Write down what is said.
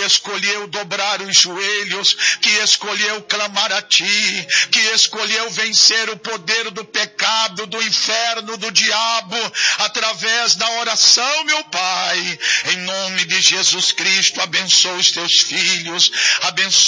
escolheu dobrar os joelhos, que escolheu clamar a Ti, que escolheu vencer o poder do pecado, do inferno, do diabo, através da oração, meu Pai. Em nome de Jesus Cristo, abençoa os Teus filhos, abençoa